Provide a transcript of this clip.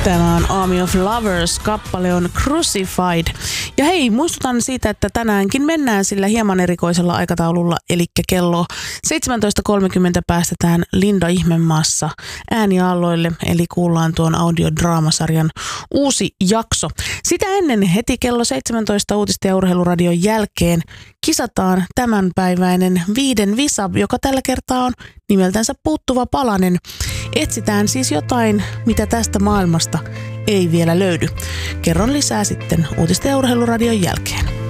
Tämä on Army of Lovers, kappale on Crucified. Ja hei, muistutan siitä, että tänäänkin mennään sillä hieman erikoisella aikataululla, eli kello 17.30 päästetään Linda Ihmemaassa ääniaalloille, eli kuullaan tuon audiodraamasarjan uusi jakso. Sitä ennen heti kello 17 uutisten ja urheiluradion jälkeen kisataan tämänpäiväinen 5 visa, joka tällä kertaa on nimeltänsä Puuttuva palanen. Etsitään siis jotain, mitä tästä maailmasta ei vielä löydy. Kerron lisää sitten uutisten ja urheiluradion jälkeen.